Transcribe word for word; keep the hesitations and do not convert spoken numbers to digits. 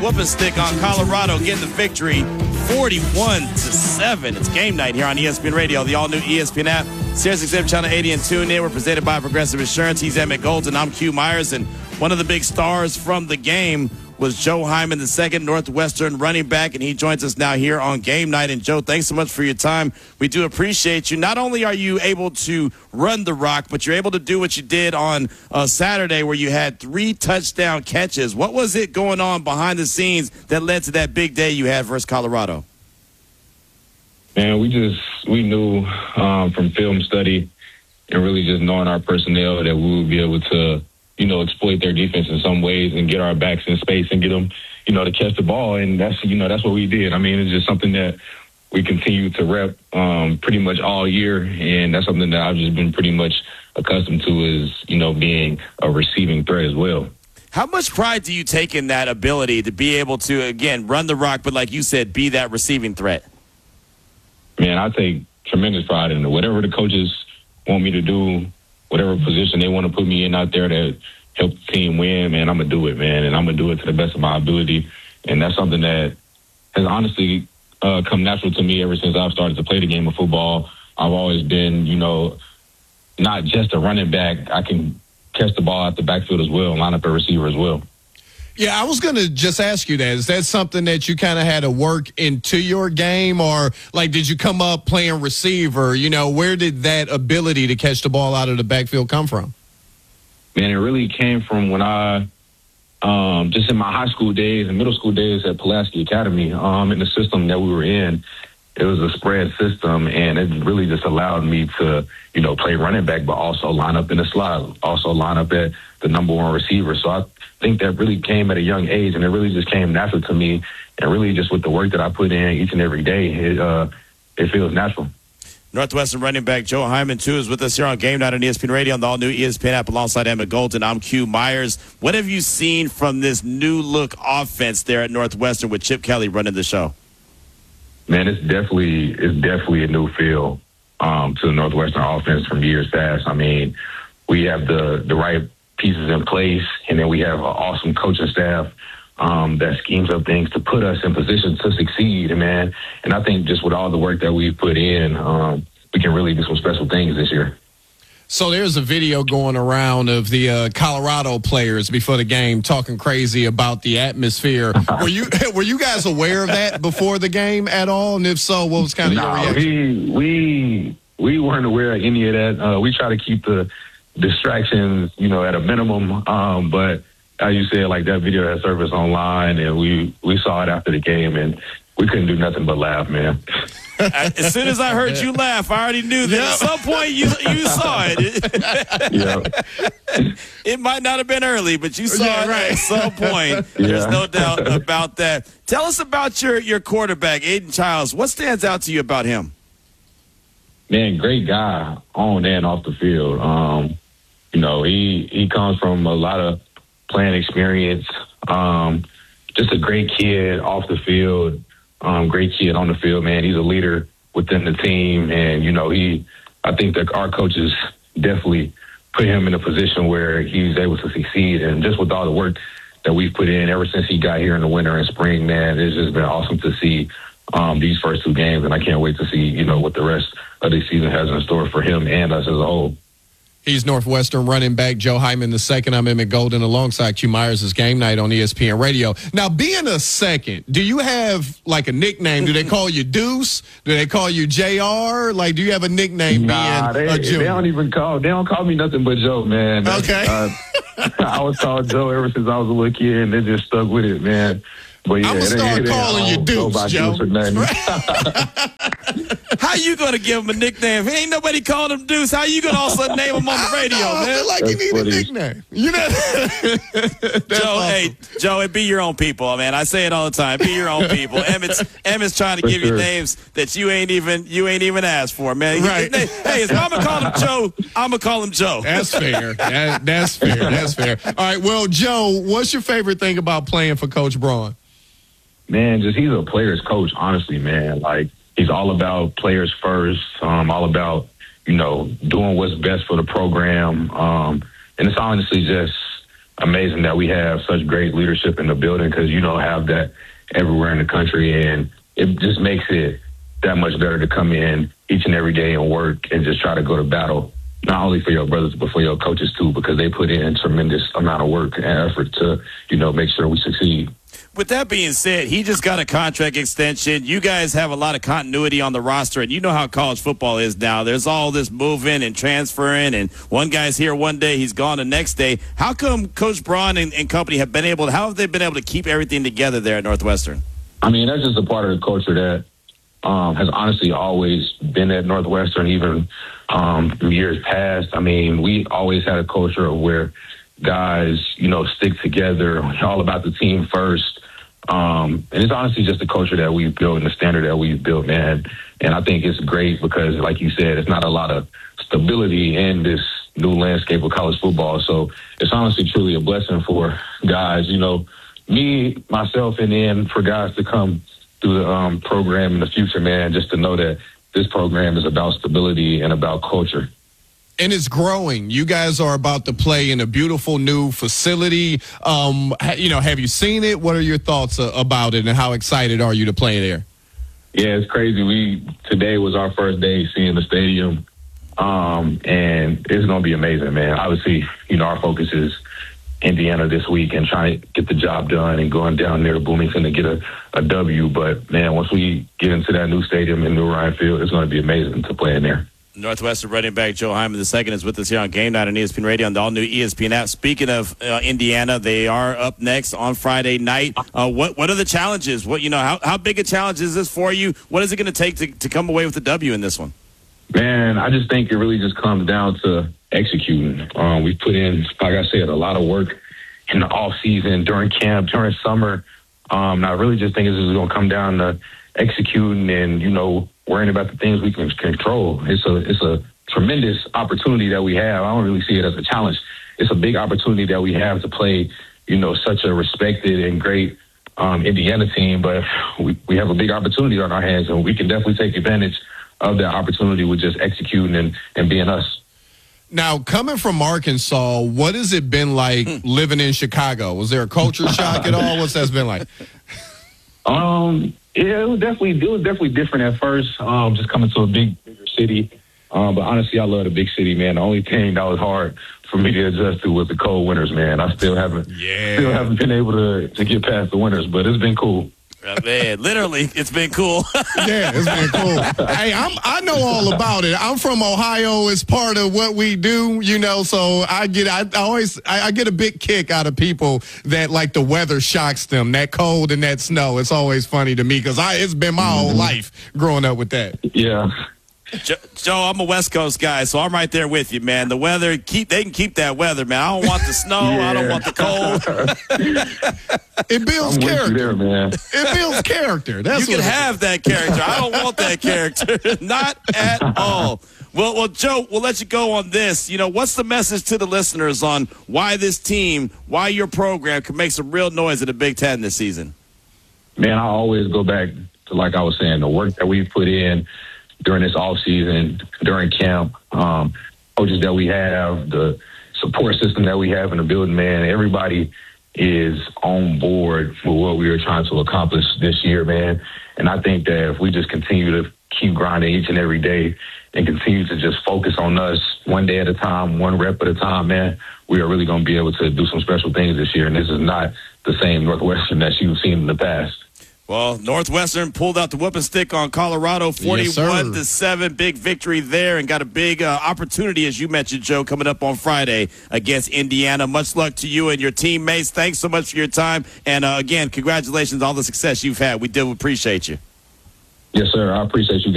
Whooping stick on Colorado, getting the victory forty-one to seven. It's game night here on E S P N Radio, the all-new E S P N app, Sirius X M Channel eighty and tune in. We're presented by Progressive Insurance. He's Emmett Golden. I'm Q Myers, and one of the big stars from the game was Joe Hyman, the second Northwestern running back, and he joins us now here on game night. And Joe, thanks so much for your time. We do appreciate you. Not only are you able to run the rock, but you're able to do what you did on uh, Saturday, where you had three touchdown catches. What was it going on behind the scenes that led to that big day you had versus Colorado? Man, we just we knew um, from film study and really just knowing our personnel that we would be able to, you know, exploit their defense in some ways and get our backs in space and get them, you know, to catch the ball. And that's, you know, that's what we did. I mean, it's just something that we continue to rep um, pretty much all year. And that's something that I've just been pretty much accustomed to is, you know, being a receiving threat as well. How much pride do you take in that ability to be able to, again, run the rock, but like you said, be that receiving threat? Man, I take tremendous pride in it. Whatever the coaches want me to do, whatever position they want to put me in out there to help the team win, man, I'm going to do it, man. And I'm going to do it to the best of my ability. And that's something that has honestly uh, come natural to me ever since I've started to play the game of football. I've always been, you know, not just a running back. I can catch the ball out the backfield as well and line up a receiver as well. Yeah, I was going to just ask you that. Is that something that you kind of had to work into your game, or like did you come up playing receiver? You know, where did that ability to catch the ball out of the backfield come from? Man, it really came from when I, um, just in my high school days and middle school days at Pulaski Academy, um, in the system that we were in. It was a spread system, and it really just allowed me to, you know, play running back, but also line up in the slot, also line up at the number one receiver. So I think that really came at a young age, and it really just came natural to me. And really just with the work that I put in each and every day, it, uh, it feels natural. Northwestern running back Joe Hyman, too, is with us here on Game Night on E S P N Radio on the all-new E S P N app alongside Emmett Golden. I'm Q Myers. What have you seen from this new-look offense there at Northwestern with Chip Kelly running the show? Man, it's definitely it's definitely a new feel um, to the Northwestern offense from years past. I mean, we have the, the right pieces in place, and then we have an awesome coaching staff um, that schemes up things to put us in position to succeed, man. And I think just with all the work that we've put in, um, we can really do some special things this year. So there's a video going around of the uh, Colorado players before the game talking crazy about the atmosphere. Were you were you guys aware of that before the game at all? And if so, what was kind of no, your reaction? We, we, we weren't aware of any of that. Uh, we try to keep the distractions, you know, at a minimum. Um, but as you said, like that video had surfaced online, and we, we saw it after the game, and we couldn't do nothing but laugh, man. As soon as I heard you laugh, I already knew that yep. At some point you you saw it. Yeah. It might not have been early, but you saw yeah, it right. at some point. Yeah. There's no doubt about that. Tell us about your, your quarterback, Aiden Childs. What stands out to you about him? Man, great guy on and off the field. Um, you know, he, he comes from a lot of playing experience. Um, just a great kid off the field. Um, great kid on the field, man. He's a leader within the team. And, you know, he, I think that our coaches definitely put him in a position where he's able to succeed. And just with all the work that we've put in ever since he got here in the winter and spring, man, it's just been awesome to see um, these first two games. And I can't wait to see, you know, what the rest of the season has in store for him and us as a whole. He's Northwestern running back Joe Hyman the second. I'm Emmett Golden alongside Q Myers' Game Night on E S P N Radio. Now, being a second, do you have like a nickname? Do they call you Deuce? Do they call you J R? Like, do you have a nickname? Nah, being they, a junior? They don't even call. They don't call me nothing but Joe, man. Okay. Uh, I was called Joe ever since I was a little kid, and they just stuck with it, man. But yeah, I'm gonna start calling you Deuce, Joe. How you gonna give him a nickname? Ain't nobody calling him Deuce. How you gonna also name him on the radio, know, man? I feel like That's you need funny. a nickname. You know, Joe, awesome. hey, Joe, it be your own people, man. I say it all the time. Be your own people. Emmett's Emmett's trying to For give sure. you names that you ain't even you ain't even asked for, man. Right. Hey, if I'm gonna call him Joe, I'm gonna call him Joe. That's fair. That, that's fair. That's fair. All right. Well, Joe, what's your favorite thing about playing for Coach Braun? Man, just he's a player's coach, honestly, man. Like, he's all about players first, um, all about, you know, doing what's best for the program. Um, and it's honestly just amazing that we have such great leadership in the building, because you don't have that everywhere in the country, and it just makes it that much better to come in each and every day and work and just try to go to battle, not only for your brothers, but for your coaches too, because they put in a tremendous amount of work and effort to, you know, make sure we succeed. With that being said, he just got a contract extension. You guys have a lot of continuity on the roster, and you know how college football is now. There's all this moving and transferring, and one guy's here one day, he's gone the next day. How come Coach Braun and, and company have been able to, how have they been able to keep everything together there at Northwestern? I mean, that's just a part of the culture that um, has honestly always been at Northwestern, even um, in years past. I mean, we always had a culture of where guys, you know, stick together, all about the team first. Um, and it's honestly just the culture that we've built and the standard that we've built, man. And I think it's great because, like you said, it's not a lot of stability in this new landscape of college football. So it's honestly truly a blessing for guys, you know, me, myself, and then for guys to come through the um, program in the future, man, just to know that this program is about stability and about culture. And it's growing. You guys are about to play in a beautiful new facility. Um, ha- you know, have you seen it? What are your thoughts uh, about it, and how excited are you to play there? Yeah, it's crazy. We today was our first day seeing the stadium, um, and it's going to be amazing, man. Obviously, you know, our focus is Indiana this week and trying to get the job done and going down there to Bloomington to get a, a W. But, man, once we get into that new stadium in New Ryan Field, it's going to be amazing to play in there. Northwestern running back Joe Hyman the second is with us here on Game Night on E S P N Radio on the all-new E S P N app. Speaking of uh, Indiana, they are up next on Friday night. Uh, what what are the challenges? What you know, how how big a challenge is this for you? What is it going to take to to come away with a W in this one? Man, I just think it really just comes down to executing. Um, we put in, like I said, a lot of work in the off season, during camp, during summer. Um, and I really just think it's just going to come down to executing and, you know, worrying about the things we can control. It's a it's a tremendous opportunity that we have. I don't really see it as a challenge. It's a big opportunity that we have to play, you know, such a respected and great um, Indiana team. But we, we have a big opportunity on our hands, and we can definitely take advantage of that opportunity with just executing and, and being us. Now, coming from Arkansas, what has it been like living in Chicago? Was there a culture shock at all? What's that been like? Um, yeah, it was definitely it was definitely different at first. Um, just coming to a big, bigger city. Um, but honestly, I love the big city, man. The only thing that was hard for me to adjust to was the cold winters, man. I still haven't, yeah. still haven't been able to to get past the winters, but it's been cool. Uh, man, literally, it's been cool. Yeah, it's been cool. Hey, I'm, I know all about it. I'm from Ohio. It's part of what we do, you know, so I get, I, I always, I, I get a big kick out of people that like the weather shocks them, that cold and that snow. It's always funny to me because I, it's been my whole life growing up with that. Yeah. Joe, Joe, I'm a West Coast guy, so I'm right there with you, man. The weather, keep they can keep that weather, man. I don't want the snow. Yeah. I don't want the cold. It builds I'm character, there, man. It builds character. That's you what can have is. that character. I don't want that character, not at all. Well, well, Joe, we'll let you go on this. You know, what's the message to the listeners on why this team, why your program can make some real noise at the Big Ten this season? Man, I always go back to, like I was saying, the work that we've put in during this off season, during camp, um, coaches that we have, the support system that we have in the building, man. Everybody is on board with what we are trying to accomplish this year, man. And I think that if we just continue to keep grinding each and every day and continue to just focus on us one day at a time, one rep at a time, man, we are really going to be able to do some special things this year. And this is not the same Northwestern that you've seen in the past. Well, Northwestern pulled out the whooping stick on Colorado, forty-one to seven. Big victory there, and got a big uh, opportunity, as you mentioned, Joe, coming up on Friday against Indiana. Much luck to you and your teammates. Thanks so much for your time. And, uh, again, congratulations on all the success you've had. We do appreciate you. Yes, sir. I appreciate you guys.